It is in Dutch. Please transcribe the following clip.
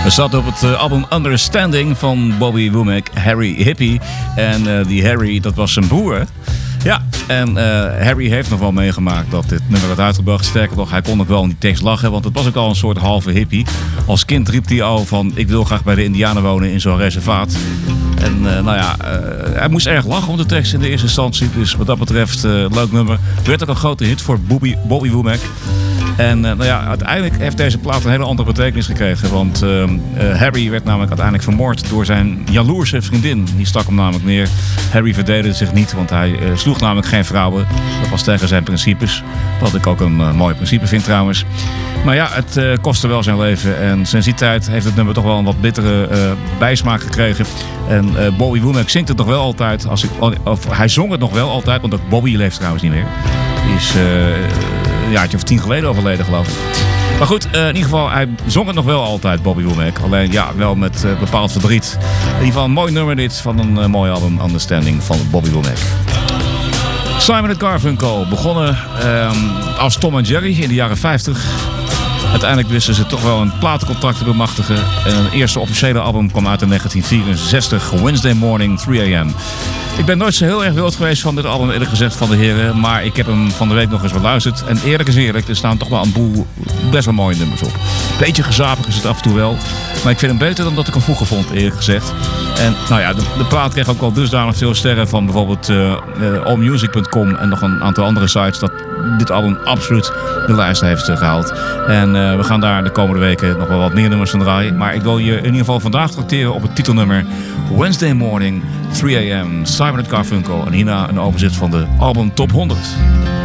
Er zat op het album Understanding van Bobby Womack, Harry Hippie. En die Harry, dat was zijn broer. Ja, en Harry heeft nog wel meegemaakt dat dit nummer werd uitgebracht. Sterker nog, hij kon ook wel in die tekst lachen, want het was ook al een soort halve hippie. Als kind riep hij al van, ik wil graag bij de Indianen wonen in zo'n reservaat. En hij moest erg lachen om de tekst in de eerste instantie. Dus wat dat betreft, leuk nummer. Het werd ook een grote hit voor Bobby Womack. En uiteindelijk heeft deze plaat een hele andere betekenis gekregen. Want Harry werd namelijk uiteindelijk vermoord door zijn jaloerse vriendin. Die stak hem namelijk neer. Harry verdedigde zich niet, want hij sloeg namelijk geen vrouwen. Dat was tegen zijn principes. Wat ik ook een mooi principe vind trouwens. Maar ja, het kostte wel zijn leven. En sinds die tijd heeft het nummer toch wel een wat bittere bijsmaak gekregen. En Bobby Womack zingt het nog wel altijd. Hij zong het nog wel altijd, want ook Bobby leeft trouwens niet meer. Die is een jaartje of 10 geleden overleden, geloof ik. Maar goed, in ieder geval, hij zong het nog wel altijd, Bobby Womack. Alleen ja, wel met bepaald verdriet. In ieder geval een mooi nummer dit van een mooi album, Understanding van Bobby Womack. Simon & Garfunkel, begonnen als Tom en Jerry in de jaren 50. Uiteindelijk wisten ze toch wel een platencontract te bemachtigen. En een eerste officiële album kwam uit in 1964, Wednesday Morning, 3 a.m. Ik ben nooit zo heel erg wild geweest van dit album, eerlijk gezegd, van de heren. Maar ik heb hem van de week nog eens beluisterd. En eerlijk is eerlijk, er staan toch wel een boel best wel mooie nummers op. Beetje gezapig is het af en toe wel. Maar ik vind hem beter dan dat ik hem vroeger vond, eerlijk gezegd. En nou ja, de plaat kreeg ook wel dusdanig veel sterren van bijvoorbeeld allmusic.com en nog een aantal andere sites, dat dit album absoluut de lijst heeft gehaald. En we gaan daar de komende weken nog wel wat meer nummers van draaien. Maar ik wil je in ieder geval vandaag tracteren op het titelnummer Wednesday Morning, 3 a.m. Simon & Garfunkel. En hierna een overzicht van de album Top 100.